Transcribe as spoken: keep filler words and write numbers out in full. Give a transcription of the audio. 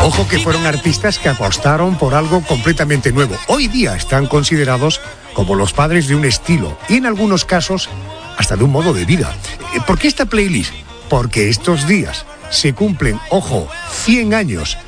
Ojo que fueron artistas que apostaron por algo completamente nuevo. Hoy día están considerados como los padres de un estilo y en algunos casos hasta de un modo de vida. ¿Por qué esta playlist? Porque estos días se cumplen, ojo, cien años